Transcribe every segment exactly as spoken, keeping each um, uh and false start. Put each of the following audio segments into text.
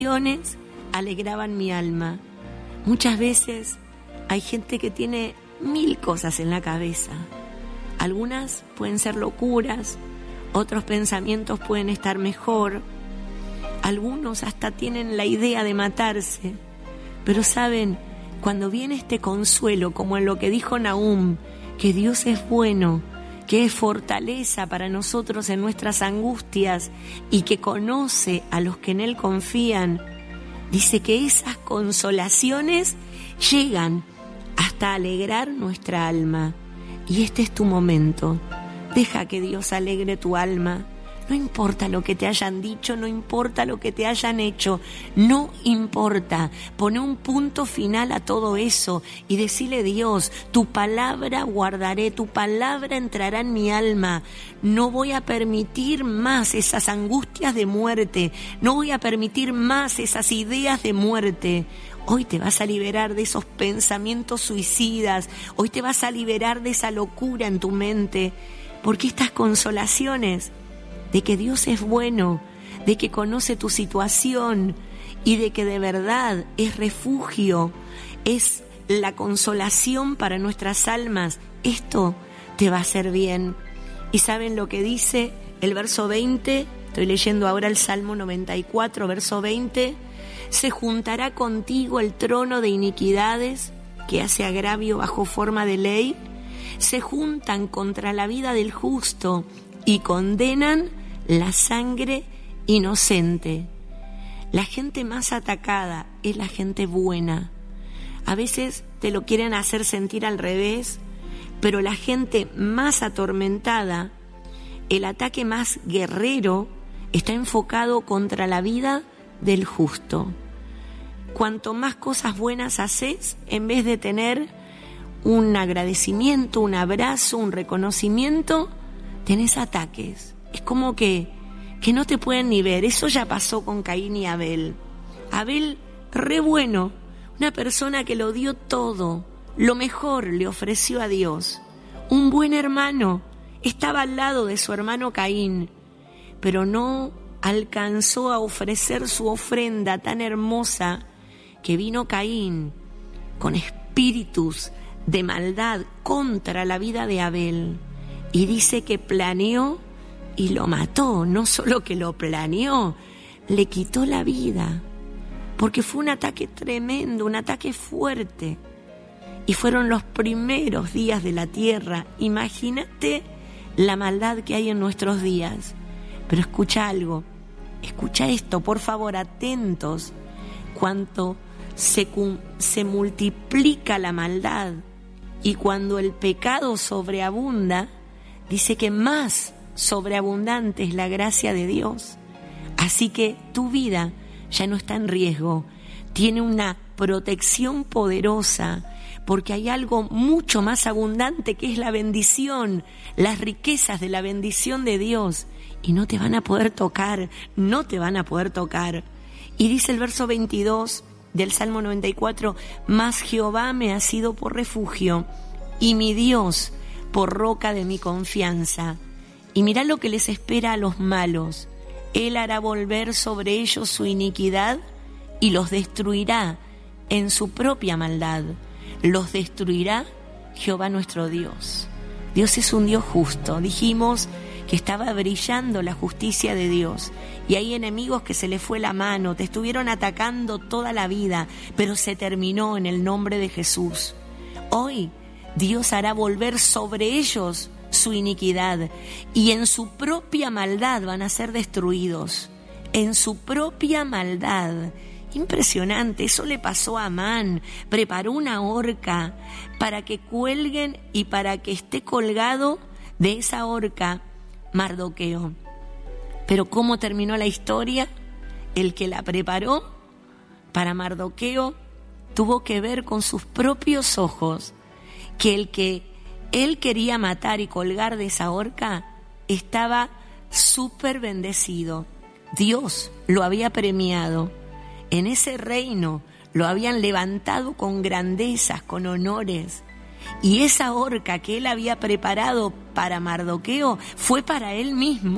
alegraban mi alma. Muchas veces hay gente que tiene mil cosas en la cabeza. Algunas pueden ser locuras, otros pensamientos pueden estar mejor, algunos hasta tienen la idea de matarse. Pero saben, cuando viene este consuelo, como en lo que dijo Nahum, que Dios es bueno, que es fortaleza para nosotros en nuestras angustias y que conoce a los que en Él confían, dice que esas consolaciones llegan hasta alegrar nuestra alma. Y este es tu momento. Deja que Dios alegre tu alma. No importa lo que te hayan dicho, no importa lo que te hayan hecho, no importa. Pone un punto final a todo eso y decile: Dios, tu palabra guardaré, tu palabra entrará en mi alma. No voy a permitir más esas angustias de muerte, no voy a permitir más esas ideas de muerte. Hoy te vas a liberar de esos pensamientos suicidas, hoy te vas a liberar de esa locura en tu mente, porque estas consolaciones de que Dios es bueno, de que conoce tu situación y de que de verdad es refugio, es la consolación para nuestras almas, esto te va a hacer bien. ¿Y saben lo que dice el verso veinte? Estoy leyendo ahora el Salmo noventa y cuatro, verso veinte. Se juntará contigo el trono de iniquidades que hace agravio bajo forma de ley. Se juntan contra la vida del justo y condenan la sangre inocente. La gente más atacada es la gente buena. A veces te lo quieren hacer sentir al revés, pero la gente más atormentada, el ataque más guerrero, está enfocado contra la vida del justo. Cuanto más cosas buenas haces, en vez de tener un agradecimiento, un abrazo, un reconocimiento, tenés ataques. Es como que, que no te pueden ni ver. Eso ya pasó con Caín y Abel. Abel, re bueno, una persona que lo dio todo, lo mejor le ofreció a Dios. Un buen hermano, estaba al lado de su hermano Caín, pero no alcanzó a ofrecer su ofrenda tan hermosa que vino Caín con espíritus de maldad contra la vida de Abel. Y dice que planeó y lo mató. No solo que lo planeó, le quitó la vida, porque fue un ataque tremendo, un ataque fuerte. Y fueron los primeros días de la tierra. Imagínate la maldad que hay en nuestros días. Pero escucha algo, escucha esto, por favor, atentos. Cuanto se, se multiplica la maldad y cuando el pecado sobreabunda, dice que más sobreabundante es la gracia de Dios. Así que tu vida ya no está en riesgo, tiene una protección poderosa, porque hay algo mucho más abundante que es la bendición, las riquezas de la bendición de Dios, y no te van a poder tocar, no te van a poder tocar. Y dice el verso veintidós del Salmo noventa y cuatro, mas Jehová me ha sido por refugio y mi Dios por roca de mi confianza. Y mirá lo que les espera a los malos. Él hará volver sobre ellos su iniquidad y los destruirá en su propia maldad. Los destruirá Jehová nuestro Dios. Dios es un Dios justo. Dijimos que estaba brillando la justicia de Dios. Y hay enemigos que se les fue la mano, te estuvieron atacando toda la vida, pero se terminó en el nombre de Jesús. Hoy Dios hará volver sobre ellos su iniquidad y en su propia maldad van a ser destruidos. En su propia maldad. Impresionante, eso le pasó a Amán. Preparó una horca para que cuelguen y para que esté colgado de esa horca Mardoqueo. Pero ¿cómo terminó la historia? El que la preparó para Mardoqueo tuvo que ver con sus propios ojos que el que él quería matar y colgar de esa horca estaba súper bendecido. Dios lo había premiado. En ese reino lo habían levantado con grandezas, con honores. Y esa horca que él había preparado para Mardoqueo fue para él mismo.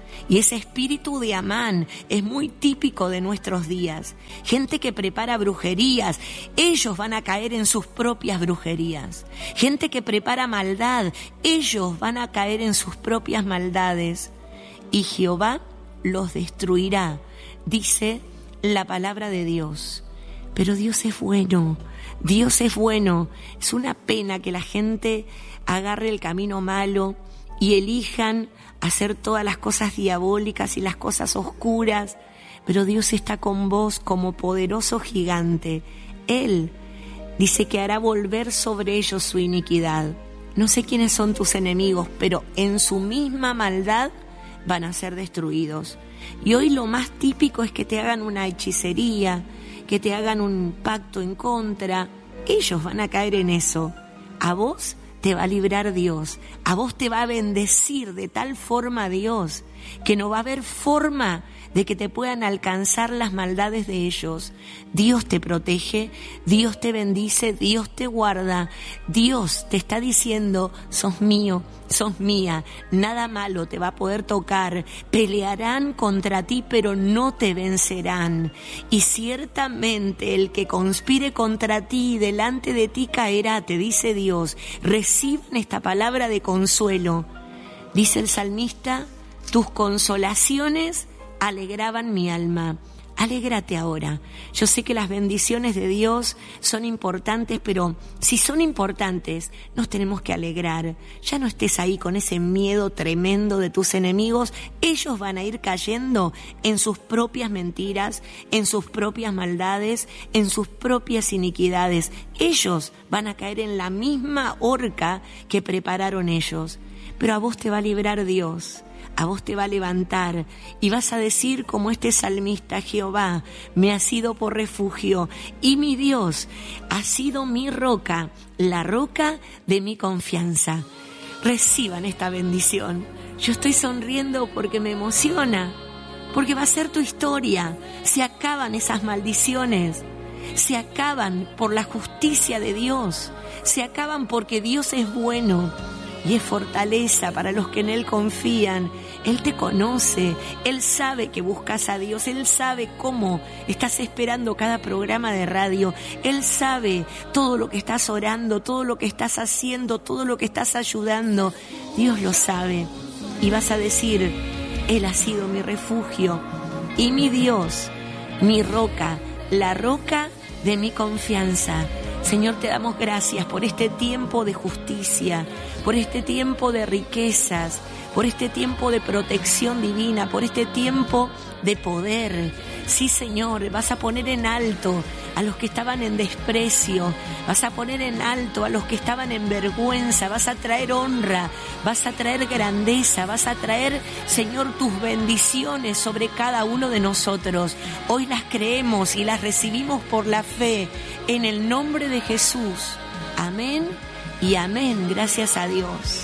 Y ese espíritu de Amán es muy típico de nuestros días. Gente que prepara brujerías, ellos van a caer en sus propias brujerías. Gente que prepara maldad, ellos van a caer en sus propias maldades. Y Jehová los destruirá, dice la palabra de Dios. Pero Dios es bueno, Dios es bueno. Es una pena que la gente agarre el camino malo y elijan hacer todas las cosas diabólicas y las cosas oscuras, pero Dios está con vos como poderoso gigante. Él dice que hará volver sobre ellos su iniquidad. No sé quiénes son tus enemigos, pero en su misma maldad van a ser destruidos. Y hoy lo más típico es que te hagan una hechicería, que te hagan un pacto en contra. Ellos van a caer en eso. A vos te va a librar Dios, a vos te va a bendecir de tal forma Dios, que no va a haber forma de que te puedan alcanzar las maldades de ellos. Dios te protege, Dios te bendice, Dios te guarda. Dios te está diciendo, sos mío, sos mía, nada malo te va a poder tocar. Pelearán contra ti, pero no te vencerán. Y ciertamente el que conspire contra ti, delante de ti caerá, te dice Dios. Reciban esta palabra de consuelo. Dice el salmista, tus consolaciones alegraban mi alma. Alégrate ahora. Yo sé que las bendiciones de Dios son importantes, pero si son importantes, nos tenemos que alegrar. Ya no estés ahí con ese miedo tremendo de tus enemigos. Ellos van a ir cayendo en sus propias mentiras, en sus propias maldades, en sus propias iniquidades. Ellos van a caer en la misma horca que prepararon ellos. Pero a vos te va a librar Dios. A vos te va a levantar y vas a decir como este salmista, Jehová me ha sido por refugio y mi Dios ha sido mi roca, la roca de mi confianza. Reciban esta bendición. Yo estoy sonriendo porque me emociona, porque va a ser tu historia. Se acaban esas maldiciones, se acaban por la justicia de Dios, se acaban porque Dios es bueno. Y es fortaleza para los que en Él confían. Él te conoce, Él sabe que buscas a Dios, Él sabe cómo estás esperando cada programa de radio, Él sabe todo lo que estás orando, todo lo que estás haciendo, todo lo que estás ayudando. Dios lo sabe. Y vas a decir, Él ha sido mi refugio y mi Dios, mi roca, la roca de mi confianza. Señor, te damos gracias por este tiempo de justicia, por este tiempo de riquezas, por este tiempo de protección divina, por este tiempo de poder. Sí, Señor, vas a poner en alto a los que estaban en desprecio, vas a poner en alto a los que estaban en vergüenza, vas a traer honra, vas a traer grandeza, vas a traer, Señor, tus bendiciones sobre cada uno de nosotros. Hoy las creemos y las recibimos por la fe, en el nombre de Jesús. Amén y amén, gracias a Dios.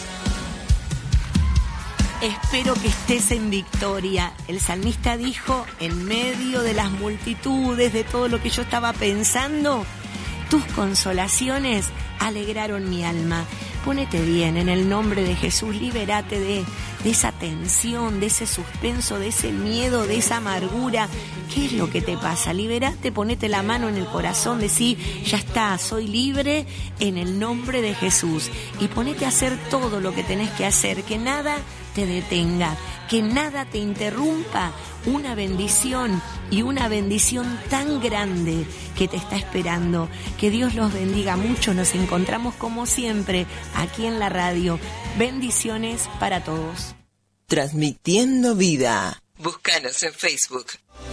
Espero que estés en victoria. El salmista dijo, en medio de las multitudes, de todo lo que yo estaba pensando, tus consolaciones alegraron mi alma. Pónete bien en el nombre de Jesús, libérate de, de esa tensión, de ese suspenso, de ese miedo, de esa amargura. ¿Qué es lo que te pasa? Libérate, ponete la mano en el corazón, decí, ya está, soy libre en el nombre de Jesús. Y ponete a hacer todo lo que tenés que hacer, que nada te detenga, que nada te interrumpa una bendición y una bendición tan grande que te está esperando. Que Dios los bendiga mucho. Nos encontramos como siempre aquí en la radio. Bendiciones para todos. Transmitiendo vida. Búscanos en Facebook.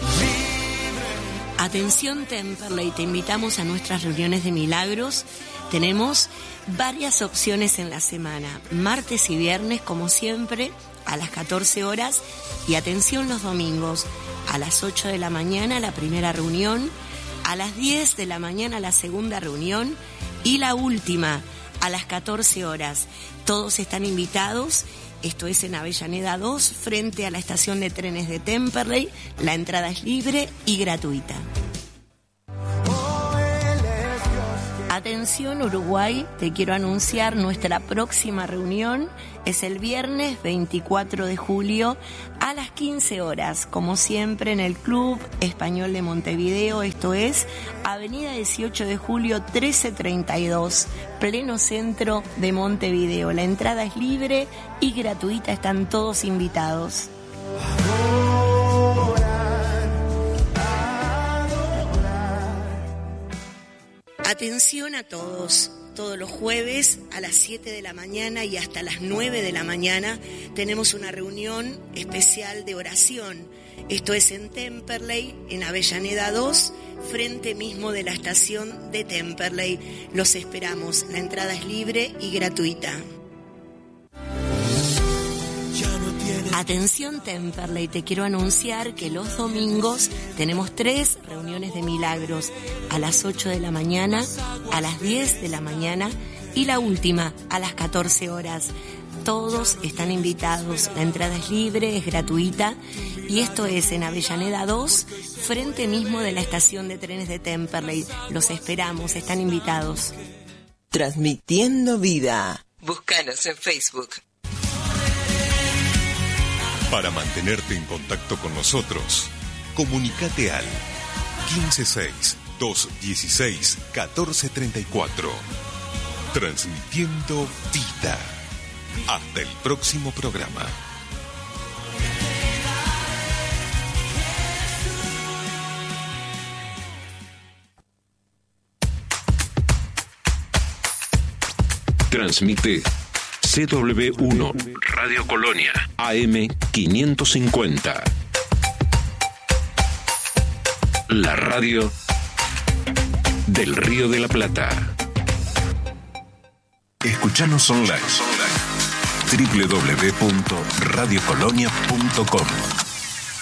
Atención Temperley, te invitamos a nuestras reuniones de milagros. Tenemos varias opciones en la semana, martes y viernes como siempre a las catorce horas y atención los domingos a las ocho de la mañana la primera reunión, a las diez de la mañana la segunda reunión y la última a las catorce horas. Todos están invitados. Esto es en Avellaneda dos, frente a la estación de trenes de Temperley. La entrada es libre y gratuita. Atención Uruguay, te quiero anunciar nuestra próxima reunión es el viernes veinticuatro de julio a las quince horas, como siempre en el Club Español de Montevideo, esto es Avenida dieciocho de julio trece treinta y dos, pleno centro de Montevideo. La entrada es libre y gratuita, están todos invitados. Atención a todos, todos los jueves a las siete de la mañana y hasta las nueve de la mañana tenemos una reunión especial de oración. Esto es en Temperley, en Avellaneda dos, frente mismo de la estación de Temperley. Los esperamos, la entrada es libre y gratuita. Atención Temperley, te quiero anunciar que los domingos tenemos tres reuniones de milagros, a las ocho de la mañana, a las diez de la mañana y la última a las catorce horas. Todos están invitados, la entrada es libre, es gratuita y esto es en Avellaneda dos, frente mismo de la estación de trenes de Temperley. Los esperamos, están invitados. Transmitiendo vida. Búscanos en Facebook. Para mantenerte en contacto con nosotros, comunícate al quince seis, doscientos dieciséis, catorce treinta y cuatro. Transmitiendo vida. Hasta el próximo programa. Transmite C W uno, Radio Colonia, A M quinientos cincuenta. La radio del Río de la Plata. Escuchanos online. doble u doble u doble u punto radio colonia punto com